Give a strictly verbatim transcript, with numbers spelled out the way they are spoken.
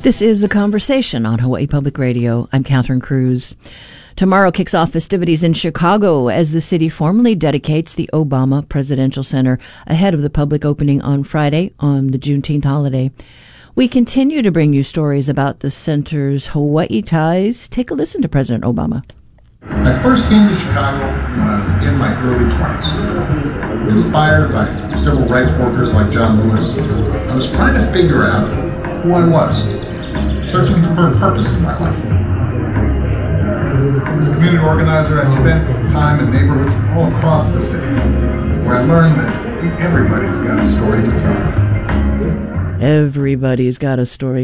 This is The Conversation on Hawaii Public Radio. I'm Catherine Cruz. Tomorrow kicks off festivities in Chicago as the city formally dedicates the Obama Presidential Center ahead of the public opening on Friday on the Juneteenth holiday. We continue to bring you stories about the center's Hawaii ties. Take a listen to President Obama. I first came to Chicago when I was in my early twenties. Inspired by civil rights workers like John Lewis, I was trying to figure out who I was, searching for a purpose in my life. As a community organizer, I spent time in neighborhoods all across the city, where I learned that everybody's got a story to tell. Everybody's got a story